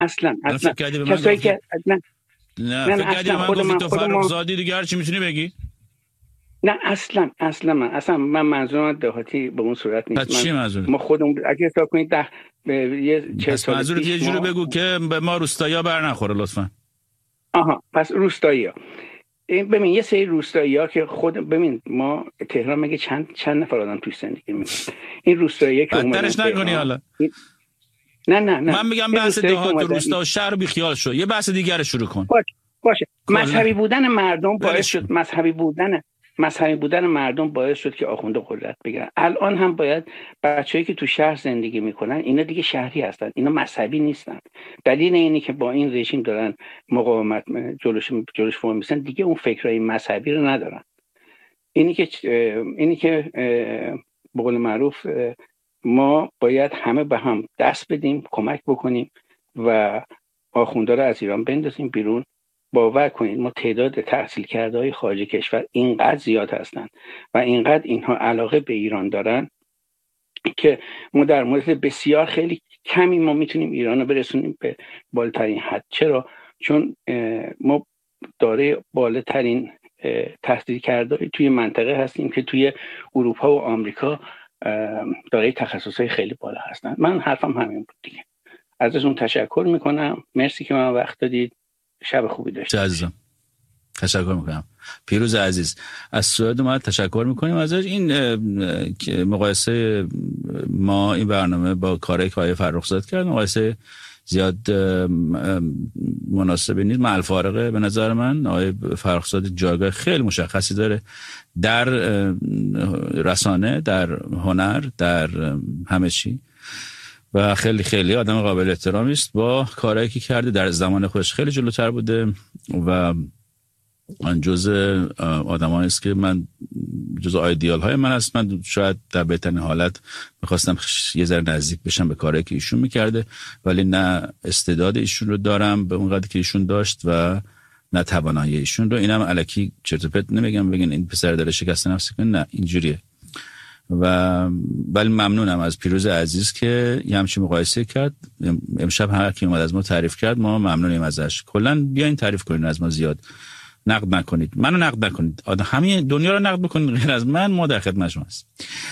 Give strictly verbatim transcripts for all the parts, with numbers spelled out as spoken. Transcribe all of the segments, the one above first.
اصلا اصلا کسایی که نه نه نه فکر کردی من گفتی تو فرخ زادی دیگه هر چی میتونی بگی؟ نه اصلا اصلا من اصلا من منظورم دهاتی به اون صورت نیست. چی منظور؟ ما خودمون اگه حساب کنید ده یه چه سال منظورت یه جوری بگو که به ما روستایی‌ها بر نخوره لطفا. آها پس روستایی‌ها ببین یه سری روستایی‌ها که خود ببین ما تهران مگه چند چند نفر آدم توی زندگی می‌کنن این روستایی‌ها که اومدن بدترش نکنی حالا نه نه نه من میگم بحث دهات و روستا و شهر بی خیال شو یه بحث دیگر شروع کن. باشه باشه مذهبی بودن مردم باعث شد مذهبی بودن مذهبی بودن مردم باعث شد که آخونده قدرت بگیرن. الان هم باید بچه‌ای که تو شهر زندگی میکنن اینا دیگه شهری هستن، اینا مذهبی نیستن. دلیل اینی که با این رژیم دارن مقاومت جلوش جلوش وای میسن دیگه اون فکرای مذهبی رو ندارن. اینی که اینی که به قول معروف ما باید همه به هم دست بدیم، کمک بکنیم و آخونده رو از ایران بندازیم بیرون. باور کنید ما تعداد تحصیل کرده های خارج کشور اینقدر زیاد هستند و اینقدر اینها علاقه به ایران دارن که ما در مورد بسیار خیلی کمی ما میتونیم ایران رو برسونیم به بالاترین حد. چرا؟ چون ما داره بالاترین تحصیل کرده توی منطقه هستیم که توی اروپا و آمریکا داره تخصصهای خیلی بالا هستن. من حرفم همین بود دیگه. ازتون تشکر میکنم، مرسی که من وقت دادید. شب خوبی داشتید. عزیزم تشکر میکنم. پیروز عزیز از سوئد اومد، تشکر میکنیم ازش. این مقایسه ما این برنامه با کاری که آقای فرخزاد کرد مقایسه زیاد مناسبی نیست. مع الفارقه به نظر من آقای فرخزاد جایگاه خیلی مشخصی داره در رسانه، در هنر، در همه چی و خیلی خیلی آدم قابل احترامی است. با کارهایی که کرده در زمان خودش خیلی جلوتر بوده و من جزء آدمایی است که من جزء آیدیال های من است. من شاید در بهترین حالت میخواستم یه ذره نزدیک بشم به کارهایی که ایشون میکرده، ولی نه استعداد ایشون رو دارم به اون قدری که ایشون داشت و نه توانایی ایشون رو. اینم الکی چرت و پرت نمیگم بگین این پسر داره شکست نفسی کنه، نه اینجوریه. و ولی ممنونم از پیروز عزیز که یه همچین مقایسه کرد. امشب هر کی اومد از ما تعریف کرد ما ممنونیم ازش. کلا بیاین تعریف کنین از ما، زیاد نقد نکنید، منو نقد نکنید، آدم همین دنیا رو نقد بکنید غیر از من، ما در خدمت شما هستیم.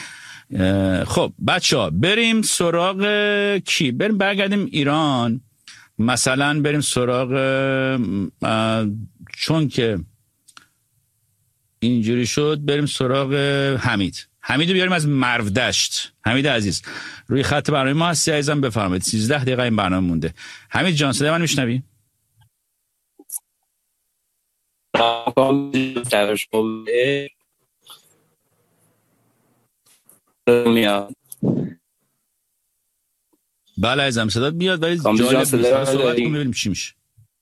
خب بچه‌ها بریم سراغ کی؟ بریم برگردیم ایران، مثلا بریم سراغ چون که اینجوری شد بریم سراغ حمید. حمیدو بیاریم از مرودشت. حمید عزیز روی خط برنامه ما هستی عزیزم، بفرمایید. سیزده دقیقه این برنامه مونده. حمید جان صدای من میشنوی؟ بله عزیزم صدات بیاد ولی جالب نیست. صحبت کنیم ببینیم چی میشه.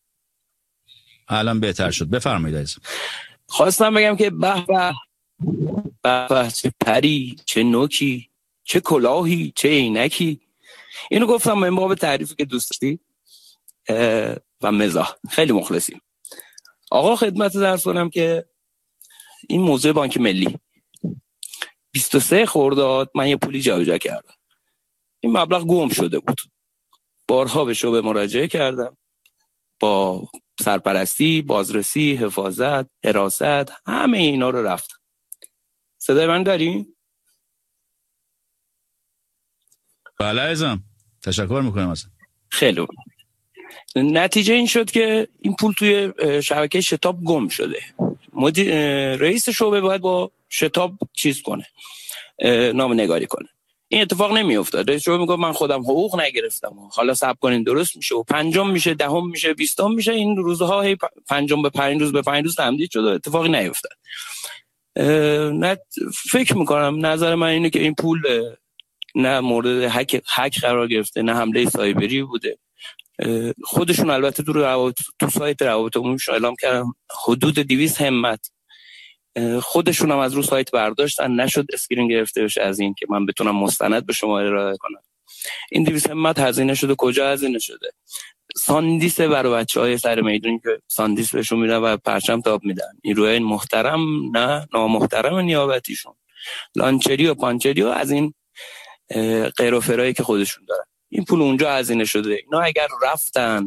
الان بهتر شد، بفرمایید عزیزم. خواستم بگم که به به به به چه پری، چه نوکی، چه کلاهی، چه عینکی. اینو گفتم من باب تعریفی که دوست داشتی و مزاح. خیلی مخلصیم. آقا خدمت درس کنم که این موضوع بانک ملی بیست و سه خرداد من یه پولی جابجا کردم. این مبلغ گم شده بود. بارها به شعبه مراجعه کردم با سرپرستی، بازرسی، حفاظت، حراست، همه اینا رو رفتم. صدای من داری؟ بله عزیزم تشکر میکنم ازت. خیلی نتیجه این شد که این پول توی شبکه شتاب گم شده. مدیر رئیس شعبه باید با شتاب چیز کنه، نامه‌نگاری کنه. این اتفاق نمیافتاد. رئیس شعبه میگه من خودم حقوق نگرفتم، حالا صبر کنین درست میشه و پنجم میشه، دهم میشه، بیستم میشه. این روزها هی پنجم به پنج روز به پنج روز تمدید شد و اتفاقی نیافتاد. نه فکر میکنم نظر من اینه که این پول نه مورد هک هک قرار گرفته نه حمله سایبری بوده. خودشون البته تو روابط تو سایت روابط عمومیشون اعلام کردن حدود دویست همت، خودشون هم از رو سایت برداشتن، نشد اسکرین گرفته بشه از این که من بتونم مستند به شما ارائه کنم. این دویست همت هزینه شده. کجا هزینه شده؟ ساندیس برای بچهای سر میدون که ساندیس بهشون میدن و پرچم تاب میدن. نیروهای محترم نه نامحترم نیابتیشون، لانچری و پانچری و از این غیر و فرایی که خودشون دارن. این پول اونجا هزینه شده. اینا اگر رفتن